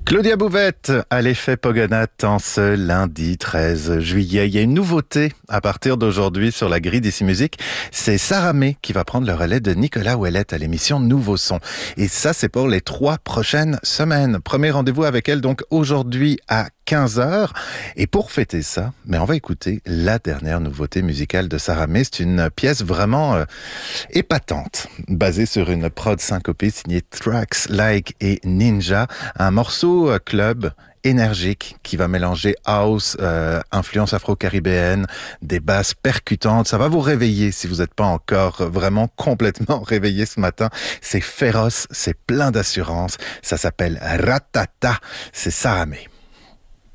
Claudia Bouvette à l'effet Pogonat en ce lundi 13 juillet. Il y a une nouveauté à partir d'aujourd'hui sur la grille d'Ici Musique. C'est Sarah May qui va prendre le relais de Nicolas Ouellette à l'émission Nouveau Son. Et ça, c'est pour les 3 prochaines semaines. Premier rendez-vous avec elle donc aujourd'hui à 15h. Et pour fêter ça, on va écouter la dernière nouveauté musicale de Sarah May. C'est une pièce vraiment épatante, basée sur une prod syncopée signée Tracks Like et Ninja. Un morceau club énergique qui va mélanger house, influence afro-caribéenne, des basses percutantes. Ça va vous réveiller si vous n'êtes pas encore vraiment complètement réveillé ce matin. C'est féroce, c'est plein d'assurance. Ça s'appelle Ratata. C'est Sarah May.